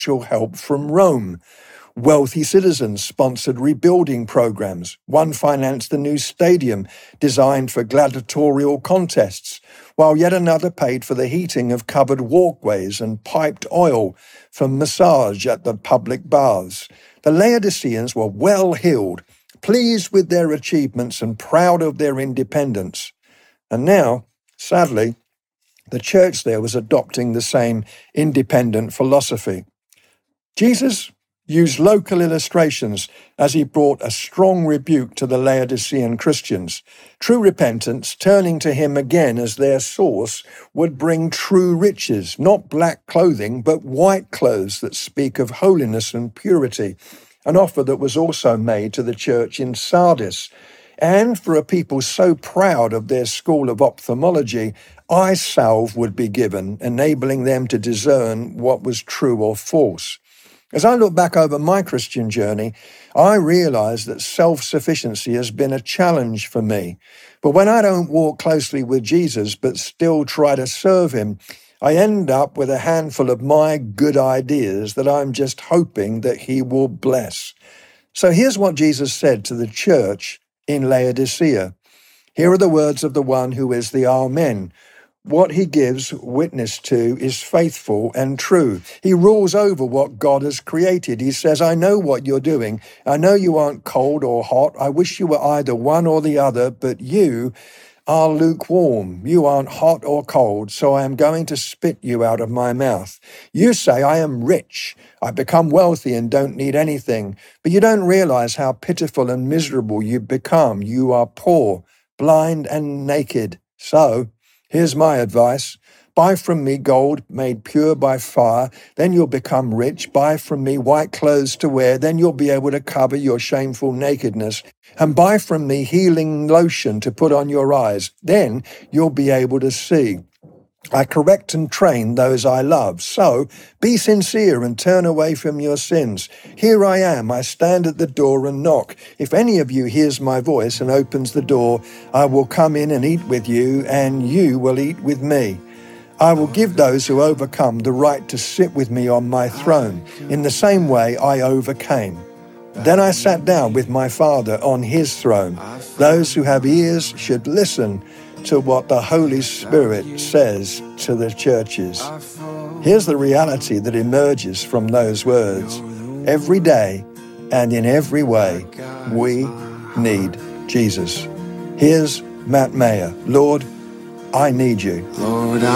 financial help from Rome. Wealthy citizens sponsored rebuilding programs. One financed a new stadium designed for gladiatorial contests, while yet another paid for the heating of covered walkways and piped oil for massage at the public baths. The Laodiceans were well-heeled, pleased with their achievements and proud of their independence. And now, sadly, the church there was adopting the same independent philosophy. Jesus used local illustrations as he brought a strong rebuke to the Laodicean Christians. True repentance, turning to him again as their source, would bring true riches, not black clothing, but white clothes that speak of holiness and purity, an offer that was also made to the church in Sardis. And for a people so proud of their school of ophthalmology, eye salve would be given, enabling them to discern what was true or false. As I look back over my Christian journey, I realize that self-sufficiency has been a challenge for me. But when I don't walk closely with Jesus but still try to serve him, I end up with a handful of my good ideas that I'm just hoping that he will bless. So here's what Jesus said to the church in Laodicea. Here are the words of the one who is the Amen. What he gives witness to is faithful and true. He rules over what God has created. He says, I know what you're doing. I know you aren't cold or hot. I wish you were either one or the other, but you are lukewarm. You aren't hot or cold, so I am going to spit you out of my mouth. You say, I am rich. I become wealthy and don't need anything. But you don't realize how pitiful and miserable you become. You are poor, blind, and naked. So, here's my advice. Buy from me gold made pure by fire, then you'll become rich. Buy from me white clothes to wear, then you'll be able to cover your shameful nakedness. And buy from me healing lotion to put on your eyes, then you'll be able to see. I correct and train those I love. So be sincere and turn away from your sins. Here I am. I stand at the door and knock. If any of you hears my voice and opens the door, I will come in and eat with you, and you will eat with me. I will give those who overcome the right to sit with me on my throne. In the same way I overcame. Then I sat down with my Father on his throne. Those who have ears should listen to what the Holy Spirit says to the churches. Here's the reality that emerges from those words. Every day and in every way, we need Jesus. Here's Matt Mayer. Lord, I need you. Lord,